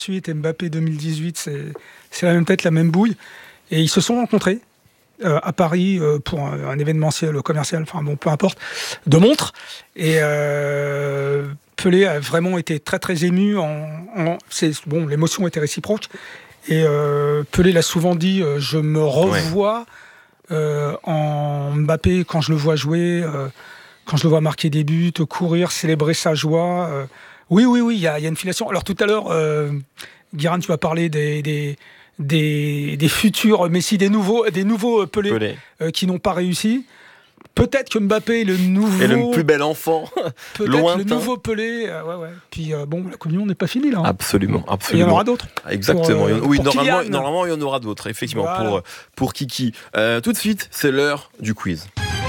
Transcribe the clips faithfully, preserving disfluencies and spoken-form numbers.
dix-huit et Mbappé deux mille dix-huit, c'est, c'est la même tête, la même bouille. Et ils se sont rencontrés euh, à Paris euh, pour un, un événementiel commercial, enfin bon, peu importe, de montres. Et euh, Pelé a vraiment été très très ému. En, en, c'est, bon, l'émotion était réciproque. Et euh, Pelé l'a souvent dit, euh, je me revois euh, en Mbappé quand je le vois jouer, euh, quand je le vois marquer des buts, courir, célébrer sa joie. Euh, oui, oui, oui, il y, y a une filiation. Alors tout à l'heure, euh, Guérin, tu vas parler des, des, des, des futurs Messi, des nouveaux, des nouveaux Pelé, Pelé. Euh, qui n'ont pas réussi. Peut-être que Mbappé est le nouveau... Et le plus bel enfant, peut-être lointain. Le nouveau Pelé. Euh, ouais, ouais. Puis euh, bon, la Coupe du Monde n'est pas finie là. Hein. Absolument, absolument. Et il y en aura d'autres. Exactement. Pour, euh, oui, pour normalement, normalement, il y en aura d'autres, effectivement, voilà. pour, pour Kiki. Euh, tout de suite, c'est l'heure du quiz.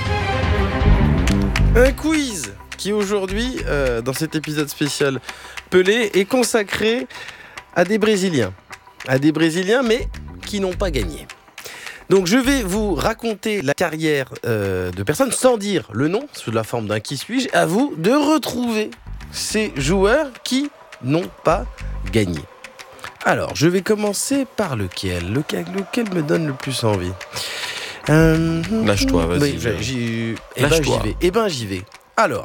Un quiz qui aujourd'hui, euh, dans cet épisode spécial Pelé, est consacré à des Brésiliens. À des Brésiliens, mais qui n'ont pas gagné. Donc je vais vous raconter la carrière euh, de personnes sans dire le nom, sous la forme d'un qui suis-je. À vous de retrouver ces joueurs qui n'ont pas gagné. Alors je vais commencer par lequel Lequel, lequel me donne le plus envie euh, Lâche-toi, vas-y. Oui, j'y, eh ben, j'y vais. Eh ben j'y vais. Alors,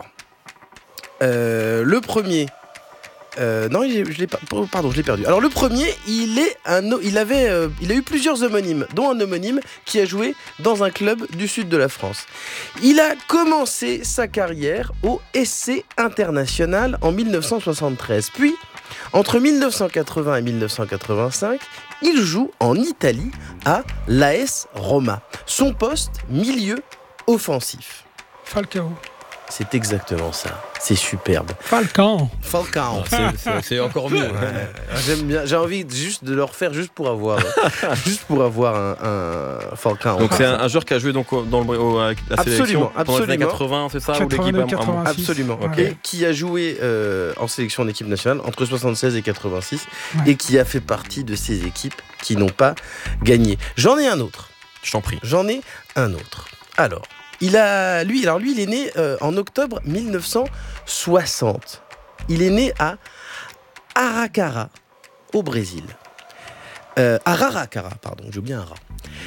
euh, le premier... Euh, non, je, je l'ai pas, pardon, je l'ai perdu. Alors le premier, il est un, il avait, euh, il a eu plusieurs homonymes, dont un homonyme qui a joué dans un club du sud de la France. Il a commencé sa carrière au S C International en dix-neuf cent soixante-treize. Puis, entre dix-neuf cent quatre-vingts et dix-neuf cent quatre-vingt-cinq, il joue en Italie à l'A S Roma. Son poste, milieu offensif. Falcao. C'est exactement ça. C'est superbe. Falcao. Falcao. C'est, c'est, c'est encore mieux. Ouais. J'aime bien. J'ai envie de, juste de le refaire juste pour avoir, juste pour avoir un, un Falcao. Donc c'est un, un joueur qui a joué donc dans le au, la absolument, sélection absolument. pendant les années quatre-vingts, c'est ça, quatre-vingt-deux, ou l'équipe quatre-vingt-six. Absolument. Ouais. Et qui a joué euh, en sélection d'équipe nationale entre soixante-seize et quatre-vingt-six, ouais. Et qui a fait partie de ces équipes qui n'ont pas gagné. J'en ai un autre. Je t'en prie. J'en ai un autre. Alors. Il a, lui, alors lui, il est né euh, en octobre dix-neuf cent soixante. Il est né à Aracara, au Brésil. Euh, Araraquara, pardon, j'ai oublié un rat.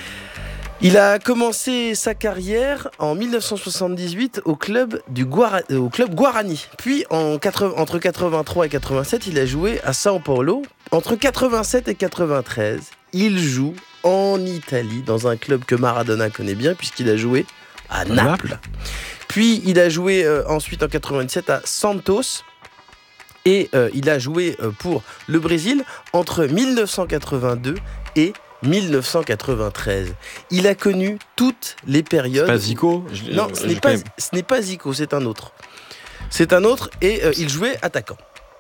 Il a commencé sa carrière en dix-neuf cent soixante-dix-huit au club, du Guara, euh, au club Guarani. Puis en quatre, entre quatre-vingt-trois et quatre-vingt-sept, il a joué à São Paulo. Entre quatre-vingt-sept et quatre-vingt-treize, il joue en Italie dans un club que Maradona connaît bien puisqu'il a joué à Naples. Puis il a joué euh, ensuite en quatre-vingt-dix-sept à Santos et euh, il a joué euh, pour le Brésil entre dix-neuf cent quatre-vingt-deux et dix-neuf cent quatre-vingt-treize. Il a connu toutes les périodes. C'est pas Zico ? je, Non, ce, n'est pas, ce n'est pas Zico, c'est un autre. C'est un autre et euh, il jouait attaquant.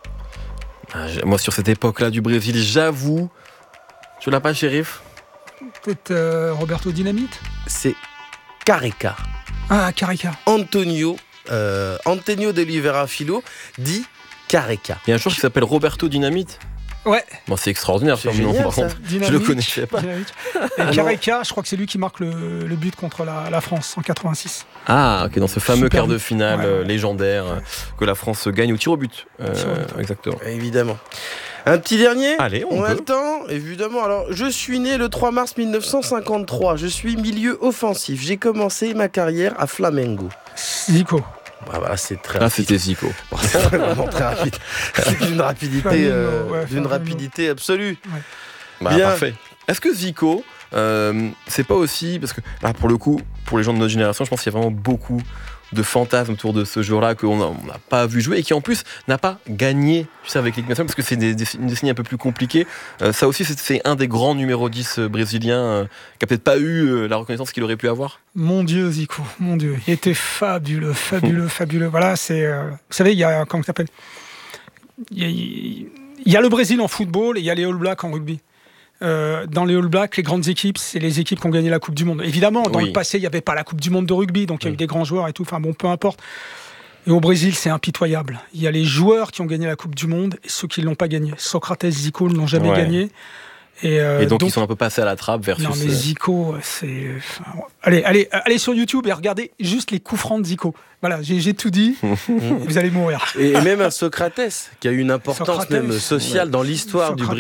Ah, moi sur cette époque-là du Brésil, j'avoue, tu l'as pas, shérif ? Peut-être euh, Roberto Dinamite ? C'est Careca. Ah, Careca. Antonio, euh, Antonio de Oliveira Filho dit Careca. Il y a un joueur qui s'appelle Roberto Dinamite. Ouais. Bon, c'est extraordinaire, c'est génial, nom, par contre. Je le connaissais pas. Dynamique. Et Careca, je crois que c'est lui qui marque le, le but contre la, la France en quatre-vingt-six. Ah, ok, dans ce fameux Super quart de finale ouais, ouais. légendaire ouais. que la France gagne au tir au but. Euh, tir au but. Exactement. Évidemment. Un petit dernier. Allez, on, on a le temps, évidemment. Alors, je suis né le trois mars dix-neuf cent cinquante-trois. Je suis milieu offensif. J'ai commencé ma carrière à Flamengo. Zico. Ah bah, c'est très ah, rapide. C'était Zico. C'est vraiment très rapide. C'est d'une rapidité, euh, ouais, d'une rapidité absolue. Ouais. Bah, Bien. Parfait. Est-ce que Zico, euh, c'est pas aussi... Parce que là, pour le coup, pour les gens de notre génération, je pense qu'il y a vraiment beaucoup de fantasmes autour de ce joueur-là qu'on n'a pas vu jouer et qui en plus n'a pas gagné, tu sais, avec l'équipe nationale parce que c'est des, des, une décennie un peu plus compliquée. Euh, ça aussi, c'est, c'est un des grands numéro dix brésiliens euh, qui a peut-être pas eu euh, la reconnaissance qu'il aurait pu avoir. Mon Dieu, Zico, mon Dieu, il était fabuleux, fabuleux, fabuleux. Voilà, c'est, euh, vous savez, il y a comment ça s'appelle ? Il y a, il y a le Brésil en football et il y a les All Blacks en rugby. Euh, dans les All Blacks, les grandes équipes, c'est les équipes qui ont gagné la Coupe du Monde. Évidemment, dans oui. le passé, il n'y avait pas la Coupe du Monde de rugby, donc il y a oui. eu des grands joueurs et tout. Enfin bon, peu importe. Et au Brésil, c'est impitoyable. Il y a les joueurs qui ont gagné la Coupe du Monde et ceux qui ne l'ont pas gagné. Socrates, Zico ne l'ont jamais ouais. gagné. Et, euh, et donc, donc, ils sont un peu passés à la trappe versus... Non, mais Zico, c'est... Enfin, allez, allez, allez sur YouTube et regardez juste les coups francs de Zico. Voilà, j'ai, j'ai tout dit, vous allez mourir. Et, et même un Socrates, qui a eu une importance Socrates, même sociale ouais. dans l'histoire Socrates. du